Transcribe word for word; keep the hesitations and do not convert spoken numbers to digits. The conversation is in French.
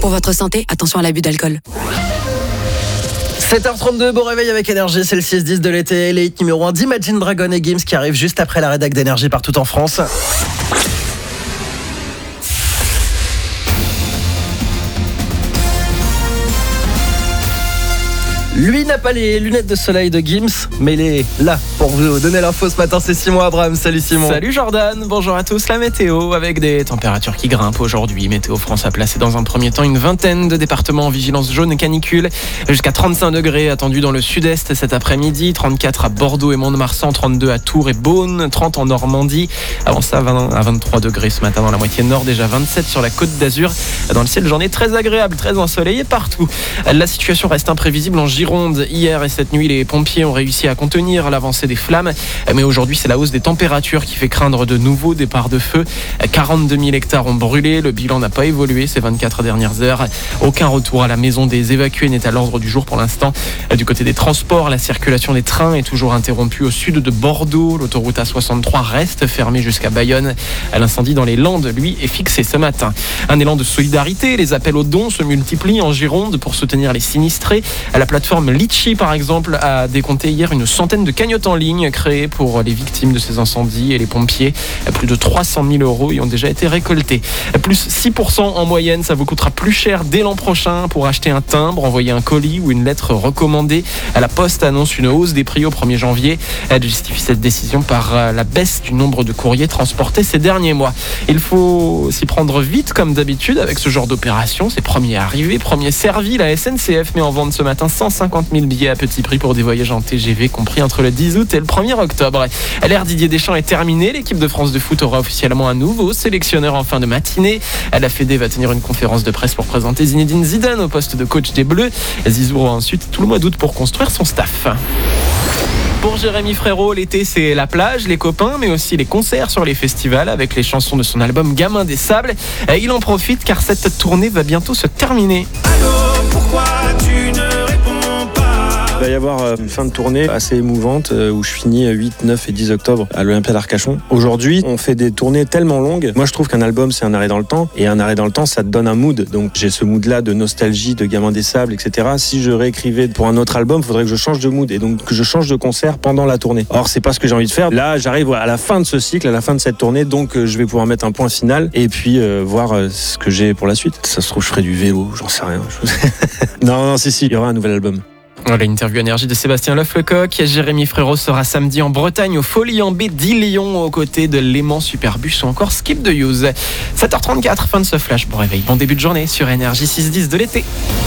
Pour votre santé, attention à l'abus d'alcool. sept heures trente-deux, beau réveil avec Énergie, c'est le six dix de l'été. Les hits numéro un d'Imagine Dragon et Gims qui arrivent juste après la rédac d'Énergie partout en France. Lui n'a pas les lunettes de soleil de Gims, mais il est là pour vous donner l'info ce matin. C'est Simon Abraham. Salut Simon. Salut Jordan, bonjour à tous. La météo avec des températures qui grimpent aujourd'hui. Météo France a placé dans un premier temps une vingtaine de départements en vigilance jaune et canicule. Jusqu'à trente-cinq degrés attendus dans le sud-est cet après-midi. trente-quatre à Bordeaux et Mont-de-Marsan, trente-deux à Tours et Beaune, trente en Normandie. Avant ça, vingt à vingt-trois degrés ce matin dans la moitié nord. Déjà vingt-sept sur la Côte d'Azur. Dans le ciel, journée très agréable, très ensoleillée partout. La situation reste imprévisible en Gironde. Hier et cette nuit, les pompiers ont réussi à contenir l'avancée des flammes. Mais aujourd'hui, c'est la hausse des températures qui fait craindre de nouveaux départs de feu. quarante-deux mille hectares ont brûlé. Le bilan n'a pas évolué ces vingt-quatre dernières heures. Aucun retour à la maison des évacués n'est à l'ordre du jour pour l'instant. Du côté des transports, la circulation des trains est toujours interrompue au sud de Bordeaux. L'autoroute A soixante-trois reste fermée jusqu'à Bayonne. L'incendie dans les Landes, lui, est fixé ce matin. Un élan de solidarité. Les appels aux dons se multiplient en Gironde pour soutenir les sinistrés. À la plateforme Litchi, par exemple, a décompté hier une centaine de cagnottes en ligne créées pour les victimes de ces incendies et les pompiers. Plus de trois cent mille euros y ont déjà été récoltés. Plus six pour cent en moyenne, ça vous coûtera plus cher dès l'an prochain pour acheter un timbre, envoyer un colis ou une lettre recommandée. La Poste annonce une hausse des prix au premier janvier. Elle justifie cette décision par la baisse du nombre de courriers transportés ces derniers mois. Il faut s'y prendre vite comme d'habitude avec ce genre d'opération. C'est premier arrivé, premier servi. La S N C F met en vente ce matin cent cinquante mille billets à petit prix pour des voyages en T G V compris entre le dix août et le premier octobre. L'ère Didier Deschamps est terminée. L'équipe de France de foot aura officiellement un nouveau sélectionneur en fin de matinée. La Fédé va tenir une conférence de presse pour présenter Zinedine Zidane au poste de coach des Bleus. Zizou aura ensuite tout le mois d'août pour construire son staff. Pour Jérémy Frérot, l'été c'est la plage, les copains, mais aussi les concerts sur les festivals avec les chansons de son album Gamin des Sables. Il en profite car cette tournée va bientôt se terminer. Allô, pourquoi tu ne réponds pas ? Il va y avoir une fin de tournée assez émouvante où je finis huit, neuf et dix octobre à l'Olympia d'Arcachon. Aujourd'hui, on fait des tournées tellement longues. Moi, je trouve qu'un album, c'est un arrêt dans le temps. Et un arrêt dans le temps, ça te donne un mood. Donc, j'ai ce mood-là de nostalgie, de Gamin des Sables, et cetera. Si je réécrivais pour un autre album, il faudrait que je change de mood et donc que je change de concert pendant la tournée. Or, c'est pas ce que j'ai envie de faire. Là, j'arrive à la fin de ce cycle, à la fin de cette tournée. Donc, je vais pouvoir mettre un point final et puis euh, voir euh, ce que j'ai pour la suite. Ça se trouve, je ferai du vélo, j'en sais rien. non, non, si, si, il y aura un nouvel album. Voilà, interview Énergie de Sébastien Loefflecoq. Jérémy Frérot sera samedi en Bretagne au Folies en Baie d'Ilion aux côtés de Léman Superbus ou encore Skip the Use. sept heures trente-quatre, fin de ce flash. Bon réveil, bon début de journée sur Énergie six dix de l'été.